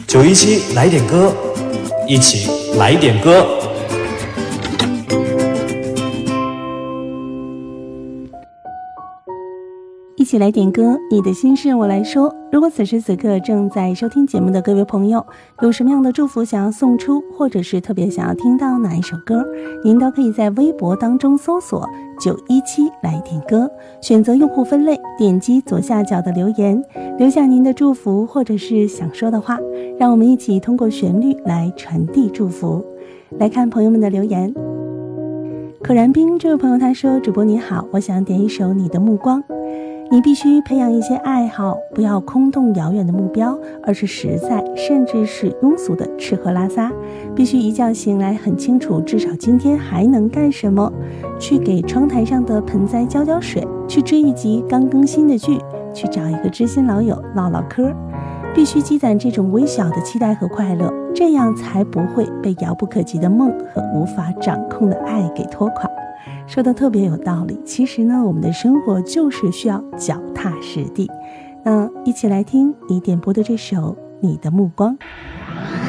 917来点歌，一起来点歌。 一起来点歌，你的心事我来说。如果此时此刻正在收听节目的各位朋友，有什么样的祝福想要送出，或者是特别想要听到哪一首歌，您都可以在微博当中搜索917来点歌，选择用户分类，点击左下角的留言，留下您的祝福或者是想说的话，让我们一起通过旋律来传递祝福。来看朋友们的留言。可燃冰这位朋友他说，主播你好，我想点一首你的目光。你必须培养一些爱好，不要空洞遥远的目标，而是实在甚至是庸俗的吃喝拉撒。必须一觉醒来很清楚，至少今天还能干什么，去给窗台上的盆栽浇浇水，去追一集刚更新的剧，去找一个知心老友唠唠嗑。必须积攒这种微小的期待和快乐，这样才不会被遥不可及的梦和无法掌控的爱给拖垮。说的特别有道理，其实呢，我们的生活就是需要脚踏实地。那一起来听你点播的这首《你的目光》。